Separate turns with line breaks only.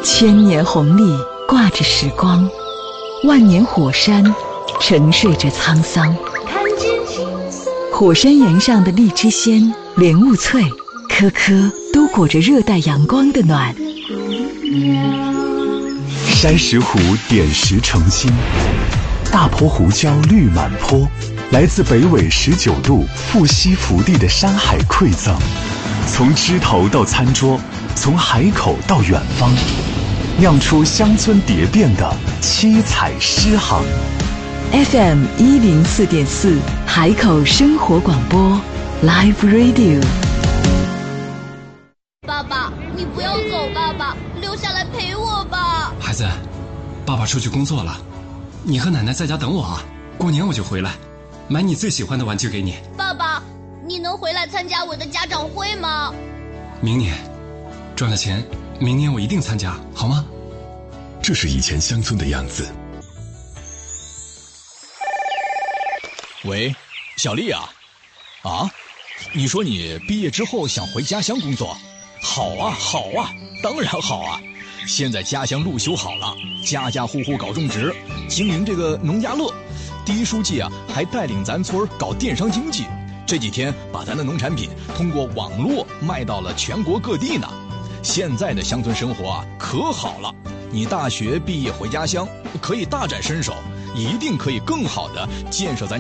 千年红利挂着时光，万年火山沉睡着沧桑。火山岩上的荔枝鲜、莲雾脆，颗颗都裹着热带阳光的暖。
山石湖点石成金，大坡胡椒绿满坡，来自北纬19度富硒福地的山海馈赠，从枝头到餐桌，从海口到远方，酿出乡村蝶变的七彩诗行。
FM 104.4海口生活广播 Live Radio。
爸爸，你不要走，爸爸，留下来陪我吧。
孩子，爸爸出去工作了，你和奶奶在家等我啊，过年我就回来，买你最喜欢的玩具给你。
爸爸，你能回来参加我的家长会吗？
明年赚了钱，明年我一定参加，好吗？
这是以前乡村的样子。
喂，小丽啊，你说你毕业之后想回家乡工作？好啊，好啊，当然好啊！现在家乡路修好了，家家户户搞种植，经营这个农家乐。第一书记啊，还带领咱村搞电商经济，这几天把咱的农产品通过网络卖到了全国各地呢。现在的乡村生活啊，可好了！你大学毕业回家乡，可以大展身手，一定可以更好的建设咱